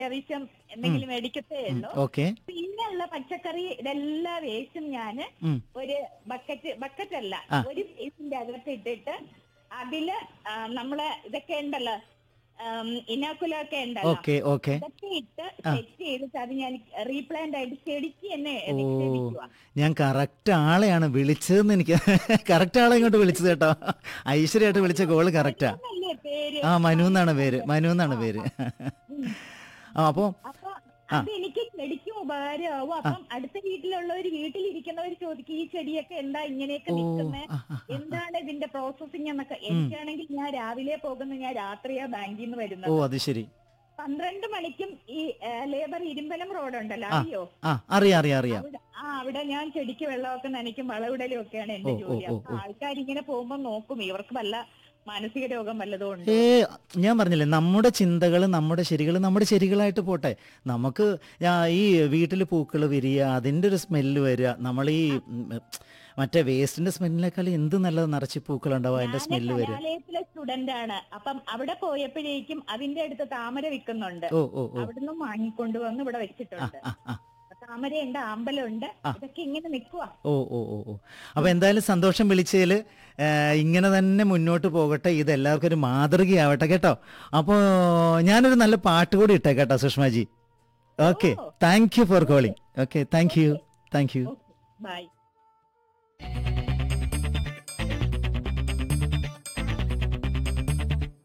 അത്യാവശ്യം എന്തെങ്കിലും മേടിക്കത്തേ ഉള്ളൂ. ഓക്കെ. പിന്നെയുള്ള പച്ചക്കറി ഇതെല്ലാം വേസ്റ്റും ഞാന് ഒരു ബക്കറ്റല്ല, ഒരു ബേസിന്റെ അകത്ത് ഇട്ടിട്ട് അതില് നമ്മള് ഇതൊക്കെ ഉണ്ടല്ലോ, ഇനാക്കുലൊക്കെ ഉണ്ടല്ലോ, ഓക്കെ ഓക്കെ. ഇതൊക്കെ ഇട്ട് സെറ്റ് ചെയ്തിട്ട് അത് ഞാൻ റീപ്ലാന്റ് ആയിട്ട് ചെടിക്ക് തന്നെ നിക്ഷേപിക്കുക. ഞാൻ കറക്റ്റ് ആളെയാണ് വിളിച്ചതെന്ന് എനിക്ക് കറക്റ്റ് ആളെ ഇങ്ങോട്ട് വിളിച്ചത് കേട്ടോ. ഐശ്വര്യമായിട്ട് വിളിച്ച കോള് കറക്റ്റാ. പേര് മനു എന്നാണ് പേര്, മനു എന്നാണ് പേര്. അപ്പൊ അത് എനിക്ക് ചെടിക്കും ഉപകാരമാവും. അപ്പം അടുത്ത വീട്ടിലുള്ളവർ, വീട്ടിലിരിക്കുന്നവർ ചോദിക്കും ഈ ചെടിയൊക്കെ എന്താ ഇങ്ങനെയൊക്കെ നിൽക്കുന്നത്, എന്താണ് ഇതിന്റെ പ്രോസസ്സിങ് എന്നൊക്കെ. എനിക്കാണെങ്കിൽ ഞാൻ രാവിലെ പോകുന്ന, ഞാൻ രാത്രിയാ ബാങ്കിൽ നിന്ന് വരുന്നത്. അത് ശരി. 12 മണിക്കും ഈ ലേബർ ഇരുമ്പലം റോഡുണ്ടല്ലോ, അറിയോ? അറിയാം. അവിടെ ഞാൻ ചെടിക്ക് വെള്ളമൊക്കെ നനയ്ക്കും, വളവിടലും ഒക്കെയാണ് എന്റെ ജോലി. അപ്പൊ ആൾക്കാരിങ്ങനെ പോകുമ്പോ നോക്കും ഇവർക്ക് വല്ല മാനസിക രോഗം വല്ലതും ഉണ്ട്. ഞാൻ പറഞ്ഞില്ലേ, നമ്മുടെ ചിന്തകൾ, നമ്മുടെ ശരികളായിട്ട് പോട്ടെ. നമുക്ക് ഈ വീട്ടിൽ പൂക്കൾ വിരിയുക, അതിൻ്റെ ഒരു സ്മെല്ല് വരിക, നമ്മൾ ഈ മറ്റേ വേസ്റ്റിന്റെ സ്മെല്ലിനേക്കാൾ എന്ത് നല്ലത്, നിറച്ച് പൂക്കളുണ്ടാവും, അതിന്റെ സ്മെല്ല് വരിക. കലാലയത്തിലെ സ്റ്റുഡന്റ് ആണ്. അപ്പം അവിടെ പോയപ്പോഴേക്കും അതിന്റെ അടുത്ത് താമര വിൽക്കുന്നുണ്ട്. അവിടുന്ന് വാങ്ങിക്കൊണ്ടുവന്ന് ഇവിടെ വെച്ചിട്ടുണ്ട്. താമരയുണ്ട്, അമ്പലമുണ്ട്, ഇതൊക്കെ ഇങ്ങനെ നിൽക്കുക. അപ്പൊ എന്തായാലും സന്തോഷം വിളിച്ചതിൽ. ഇങ്ങനെ തന്നെ മുന്നോട്ട് പോകട്ടെ, ഇത് എല്ലാവർക്കും ഒരു മാതൃകയാവട്ടെ കേട്ടോ. അപ്പോൾ ഞാനൊരു നല്ല പാട്ട് കൂടി ഇട്ടേ കേട്ടോ സുഷമാജി. Okay, thank you for calling. Okay, thank you. By.